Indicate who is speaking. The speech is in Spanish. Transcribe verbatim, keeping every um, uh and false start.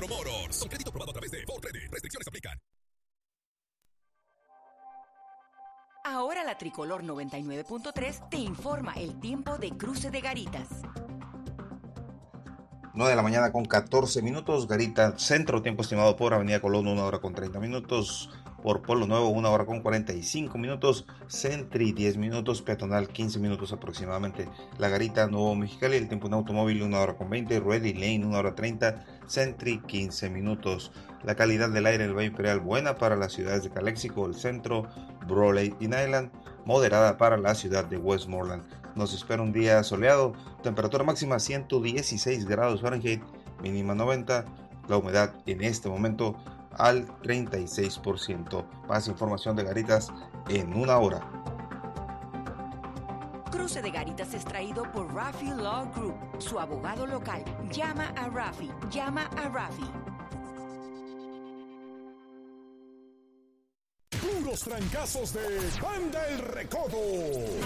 Speaker 1: Centro Motors. Con crédito aprobado a través de Ford Credit. Restricciones aplican.
Speaker 2: Ahora la Tricolor noventa y nueve punto tres te informa el tiempo de Cruce de Garitas.
Speaker 3: nueve de la mañana con catorce minutos, Garita Centro, tiempo estimado por Avenida Colón, una hora con treinta minutos, por Pueblo Nuevo, una hora con cuarenta y cinco minutos, Centri, diez minutos, Peatonal, quince minutos aproximadamente, La Garita, Nuevo Mexicali, el tiempo en automóvil, una hora con veinte, Ready Lane, una hora treinta, Centri, quince minutos. La calidad del aire en el Valle Imperial, buena para las ciudades de Calexico, el centro, Brawley y Nyland, moderada para la ciudad de Westmoreland. Nos espera un día soleado, temperatura máxima ciento dieciséis grados Fahrenheit, mínima noventa, la humedad en este momento al treinta y seis por ciento. Más información de Garitas en una hora.
Speaker 2: Cruce de Garitas es traído por Rafi Law Group, su abogado local. Llama a Rafi, llama a Rafi.
Speaker 4: Puros trancazos de Banda El Recodo.